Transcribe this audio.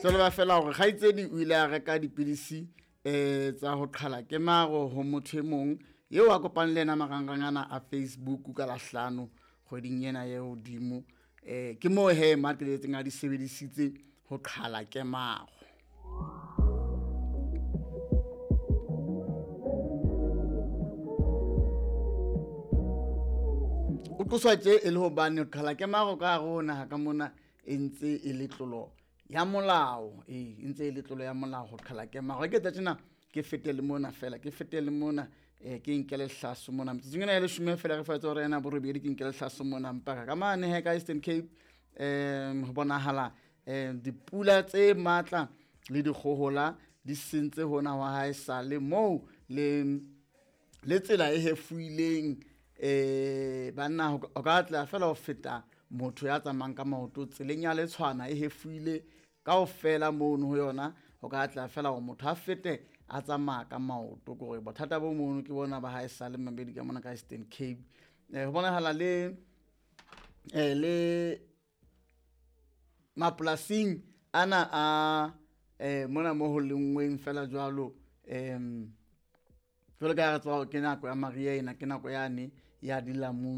Jwale ba fela hore kgaitsedi o ile a reka dipidisi tsa ho qhala kemaro ho motho e mong eo a kopang le ena marangrang ana a Facebook ka la 5 kgweding ena ya hodimo. Ke mo he Margaret a di sebedisitse ho qhala kemaro. O tloswa tje e le hobane ho qhala kemaro ka rona ha ka mona e ntse e le tlolo ya molao, e ntse e le tlolo ya molao ho qhala kemaro. Ke tsena ke fetele mona fela, ke fetele mona ke inkele hlaso mona mtseng ena ya leshume fela re fatsa hore ena borobedi ke inkele hlaso mona mpaka ka mane he ka Eastern Cape ho bonahala dipula tse matla le dikgohola di sentse hona wa haesale mo le tsela e hefuileng banna o ka tla fela ho feta motho ya tsamayang ka maoto tseleng ya letshwana e hefuile kaofela mono ho yona o ka tla fela ho motho a fete a tsamaya ka maoto gore bothata bo mono ke bona ba haesale mabedi ka mona ka Eastern Cape. Ho bonahala le mapolasing ana a mona mo ho lengweng fela jwalo jwalo ka re tswa ke nako ya mariya ena ke nako yane ya dilamunu